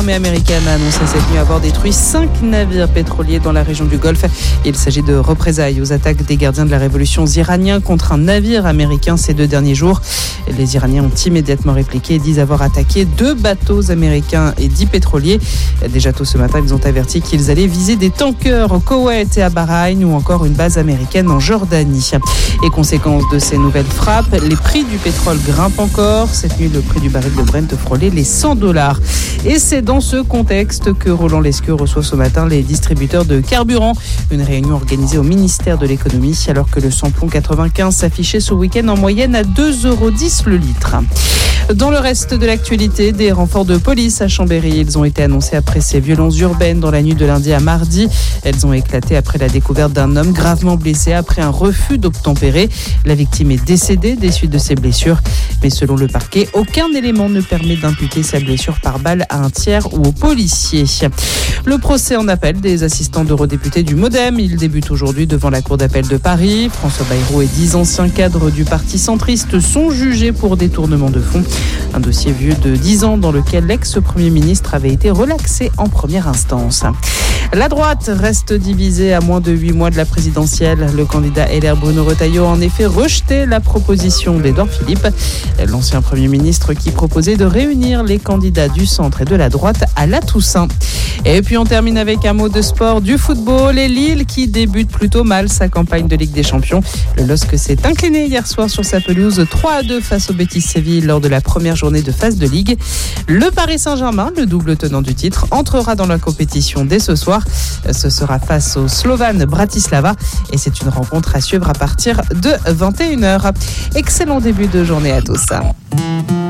L'armée américaine a annoncé cette nuit avoir détruit 5 navires pétroliers dans la région du Golfe. Il s'agit de représailles aux attaques des gardiens de la révolution iraniens contre un navire américain ces 2 derniers jours. Les Iraniens ont immédiatement répliqué et disent avoir attaqué 2 bateaux américains et 10 pétroliers. Déjà tôt ce matin, ils ont averti qu'ils allaient viser des tankers au Koweït et à Bahreïn ou encore une base américaine en Jordanie. Et conséquence de ces nouvelles frappes, les prix du pétrole grimpent encore. Cette nuit, le prix du baril de Brent frôlait les $100. Et c'est dans ce contexte que Roland Lescure reçoit ce matin les distributeurs de carburant. Une réunion organisée au ministère de l'économie alors que le samplon 95 s'affichait ce week-end en moyenne à 2,10 € le litre. Dans le reste de l'actualité, des renforts de police à Chambéry. Ils ont été annoncés après ces violences urbaines dans la nuit de lundi à mardi. Elles ont éclaté après la découverte d'un homme gravement blessé après un refus d'obtempérer. La victime est décédée des suites de ses blessures. Mais selon le parquet, aucun élément ne permet d'imputer sa blessure par balle à un tiers ou au policier. Le procès en appel des assistants d'eurodéputés du MoDem. Il débute aujourd'hui devant la Cour d'appel de Paris. François Bayrou et 10 anciens cadres du parti centriste sont jugés pour détournement de fonds. Un dossier vieux de 10 ans dans lequel l'ex-premier ministre avait été relaxé en première instance. La droite reste divisée à moins de 8 mois de la présidentielle. Le candidat LR Bruno Retailleau a en effet rejeté la proposition d'Édouard Philippe, l'ancien Premier ministre qui proposait de réunir les candidats du centre et de la droite à la Toussaint. Et puis on termine avec un mot de sport, du football et Lille qui débute plutôt mal sa campagne de Ligue des Champions. Le LOSC s'est incliné hier soir sur sa pelouse 3-2 face au Betis Séville lors de la première journée de phase de Ligue. Le Paris Saint-Germain, le double tenant du titre, entrera dans la compétition dès ce soir. Ce sera face au Slovan Bratislava et c'est une rencontre à suivre à partir de 21h. Excellent début de journée à tous.